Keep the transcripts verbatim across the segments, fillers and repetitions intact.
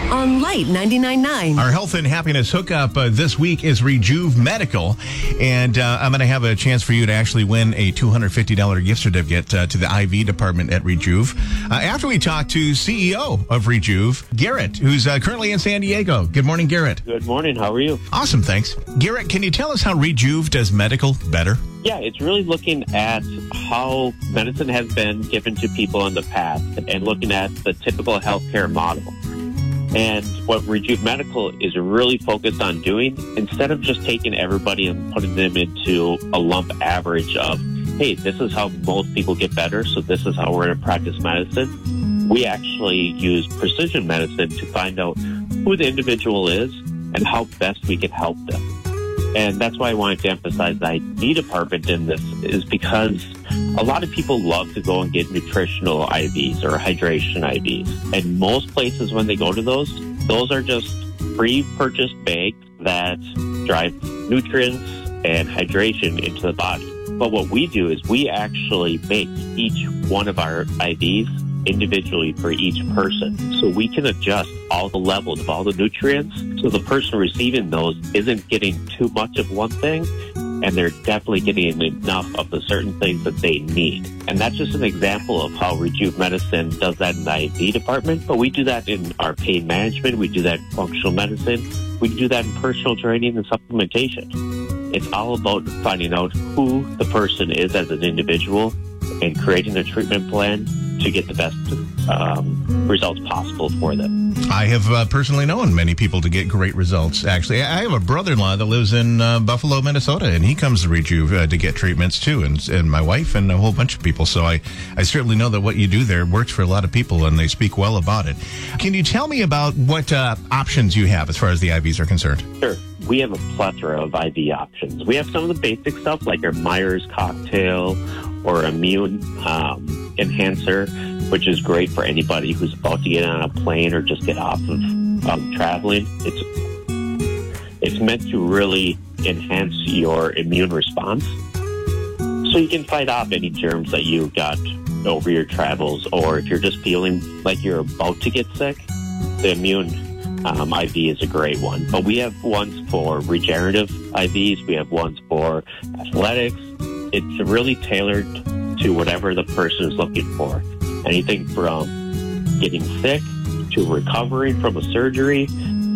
on Light ninety-nine point nine. Our health and happiness hookup uh, this week is Rejuve Medical, and uh, I'm going to have a chance for you to actually win a two hundred fifty dollars gift certificate uh, to the I V department at Rejuve. Uh, after we talk to C E O of Rejuve, Garrett, who's uh, currently in San Diego. Good morning, Garrett. Good morning. How are you? Awesome, thanks. Garrett, can you tell us how Rejuve does medical better? Yeah, it's really looking at how medicine has been given to people in the past and looking at the typical healthcare model. And what Rejuve Medical is really focused on doing, instead of just taking everybody and putting them into a lump average of, hey, this is how most people get better, so this is how we're going to practice medicine, we actually use precision medicine to find out who the individual is and how best we can help them. And that's why I wanted to emphasize the I V department in this, is because a lot of people love to go and get nutritional I Vs or hydration I Vs. And most places, when they go to those, those are just pre-purchased bags that drive nutrients and hydration into the body. But what we do is we actually make each one of our I Vs individually for each person. So we can adjust all the levels of all the nutrients so the person receiving those isn't getting too much of one thing, and they're definitely getting enough of the certain things that they need. And that's just an example of how Rejuve Medicine does that in the I V department, but we do that in our pain management, we do that in functional medicine, we do that in personal training and supplementation. It's all about finding out who the person is as an individual and creating a treatment plan to get the best um, results possible for them. I have uh, personally known many people to get great results, actually. I have a brother-in-law that lives in uh, Buffalo, Minnesota, and he comes to Rejuve uh, to get treatments, too, and, and my wife and a whole bunch of people. So I, I certainly know that what you do there works for a lot of people, and they speak well about it. Can you tell me about what uh, options you have as far as the I Vs are concerned? Sure. We have a plethora of I V options. We have some of the basic stuff like our Myers cocktail or immune um, enhancer, which is great for anybody who's about to get on a plane or just get off of um, traveling. It's it's meant to really enhance your immune response so you can fight off any germs that you got over your travels, or if you're just feeling like you're about to get sick, the immune um, I V is a great one. But we have ones for regenerative I Vs. We have ones for athletics. It's really tailored to whatever the person is looking for. Anything from getting sick to recovering from a surgery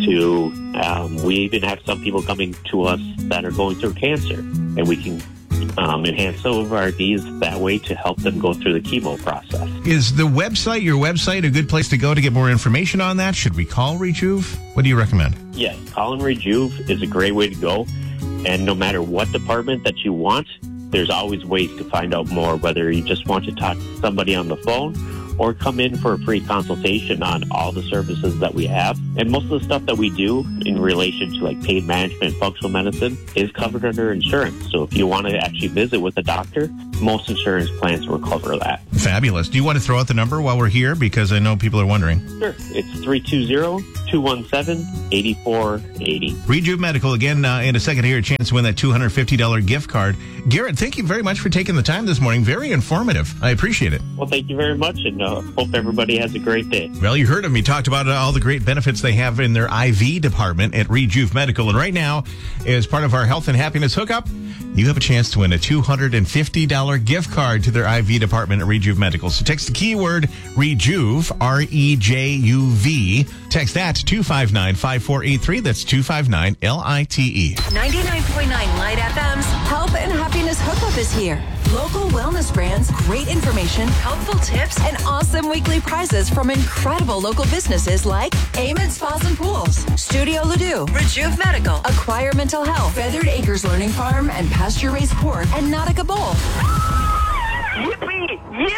to um, we even have some people coming to us that are going through cancer, and we can um, enhance some of our I Vs that way to help them go through the chemo process. Is the website, your website, a good place to go to get more information on that? Should we call Rejuve? What do you recommend? Yes, calling Rejuve is a great way to go, and no matter what department that you want, there's always ways to find out more, whether you just want to talk to somebody on the phone or come in for a free consultation on all the services that we have. And most of the stuff that we do in relation to like pain management, functional medicine is covered under insurance. So if you want to actually visit with a doctor, most insurance plans will cover that. Fabulous. Do you want to throw out the number while we're here? Because I know people are wondering. Sure. It's three two zero, two one seven, eight four eight zero. Rejuve Medical, again, uh, in a second here, a chance to win that two hundred fifty dollars gift card. Garrett, thank you very much for taking the time this morning. Very informative. I appreciate it. Well, thank you very much, and uh, hope everybody has a great day. Well, you heard him. He talked about all the great benefits they have in their I V department at Rejuve Medical. And right now, as part of our health and happiness hookup, you have a chance to win a two hundred fifty dollars gift card to their I V department at Rejuve Medical. So text the keyword Rejuve, R E J U V. Text that to two five nine, five four eight three. That's two five nine L I T E. ninety-nine point nine Light F M's Health and Happiness Hookup is here. Local wellness brands, great information, helpful tips, and awesome weekly prizes from incredible local businesses like Amen Spas and Pools, Studio Ladue, Rejuve Medical, Acquire Mental Health, Feathered Acres Learning Farm, and Pasture Raised Pork, and Nautica Bowl. Yippee!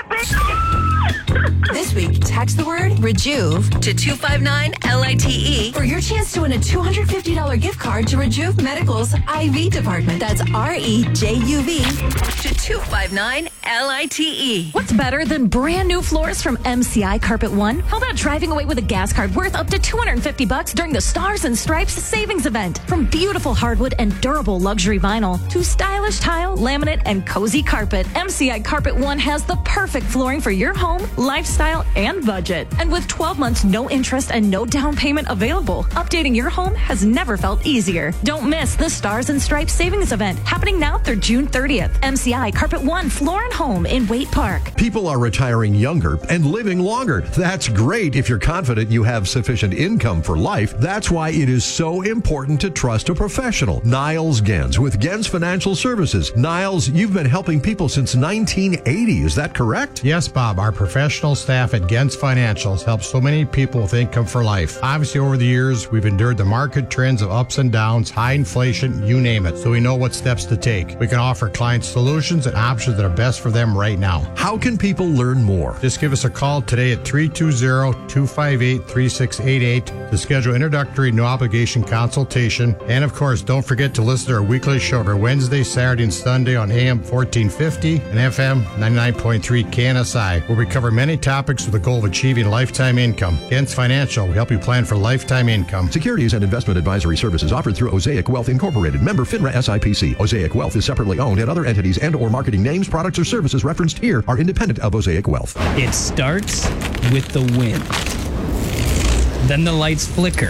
Yippee! This week, text the word Rejuve to two five nine L I T E for your chance to win a two hundred fifty dollars gift card to Rejuve Medical's I V department. That's R E J U V to two five nine L I T E. What's better than brand new floors from M C I Carpet One? How about driving away with a gas card worth up to two hundred fifty bucks during the Stars and Stripes savings event? From beautiful hardwood and durable luxury vinyl to stylish tile, laminate, and cozy carpet, M C I Carpet One has the perfect flooring for your home, lifestyle, and budget. And with twelve months, no interest, and no down payment available, updating your home has never felt easier. Don't miss the Stars and Stripes savings event happening now through June thirtieth. M C I Carpet One Floor and Home in Waite Park. People are retiring younger and living longer. That's great if you're confident you have sufficient income for life. That's why it is so important to trust a professional. Niles Gens with Gens Financial Services. Niles, you've been helping people since nineteen eighty. Is that correct? Yes, Bob. Our professional staff at Gens Financials helps so many people with income for life. Obviously, over the years, we've endured the market trends of ups and downs, high inflation, you name it, so we know what steps to take. We can offer clients solutions and options that are best for them right now. How can people learn more? Just give us a call today at three two zero, two five eight, three six eight eight to schedule introductory no obligation consultation. And of course, don't forget to listen to our weekly show every Wednesday, Saturday, and Sunday on A M fourteen fifty and F M ninety-nine point three K N S I, where we cover many topics with the goal of achieving lifetime income. Gens Financial, we help you plan for lifetime income. Securities and investment advisory services offered through Osaic Wealth Incorporated, member FINRA S I P C. Osaic Wealth is separately owned, and other entities and or marketing names, products, or services referenced here are independent of Osaic Wealth. It starts with the wind. Then the lights flicker.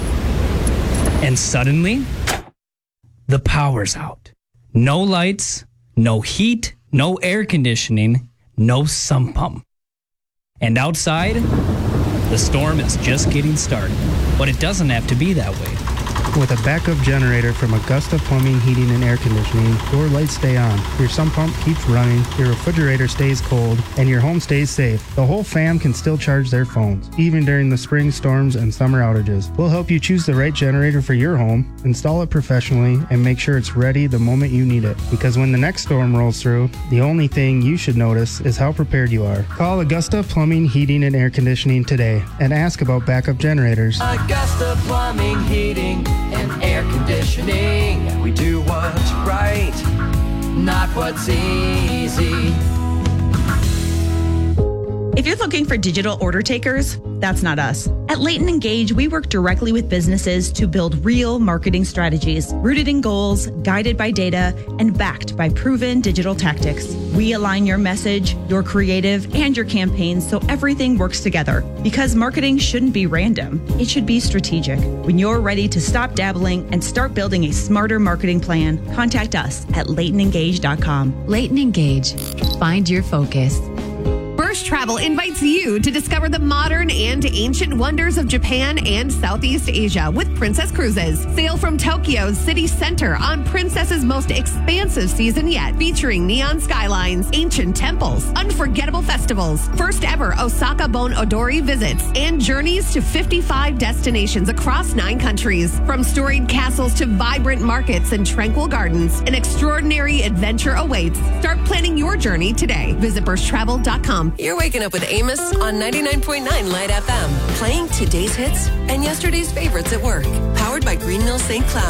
And suddenly, the power's out. No lights, no heat, no air conditioning, no sump pump. And outside, the storm is just getting started. But it doesn't have to be that way. With a backup generator from Augusta Plumbing, Heating, and Air Conditioning, your lights stay on, your sump pump keeps running, your refrigerator stays cold, and your home stays safe. The whole fam can still charge their phones, even during the spring storms and summer outages. We'll help you choose the right generator for your home, install it professionally, and make sure it's ready the moment you need it. Because when the next storm rolls through, the only thing you should notice is how prepared you are. Call Augusta Plumbing, Heating, and Air Conditioning today and ask about backup generators. Augusta Plumbing, Heating, and Air Conditioning. We do what's right, not what's easy. If you're looking for digital order takers, that's not us. At Leighton Engage, we work directly with businesses to build real marketing strategies, rooted in goals, guided by data, and backed by proven digital tactics. We align your message, your creative, and your campaigns so everything works together. Because marketing shouldn't be random. It should be strategic. When you're ready to stop dabbling and start building a smarter marketing plan, contact us at leighton engage dot com. Leighton Engage. Find your focus. Bursch Travel invites you to discover the modern and ancient wonders of Japan and Southeast Asia with Princess Cruises. Sail from Tokyo's city center on Princess's most expansive season yet, featuring neon skylines, ancient temples, unforgettable festivals, first ever Osaka Bon Odori visits, and journeys to fifty-five destinations across nine countries. From storied castles to vibrant markets and tranquil gardens, an extraordinary adventure awaits. Start planning your journey today. Visit bursch travel dot com. You're waking up with Amos on ninety-nine point nine Light F M, playing today's hits and yesterday's favorites at work. Powered by Green Mill Saint Cloud.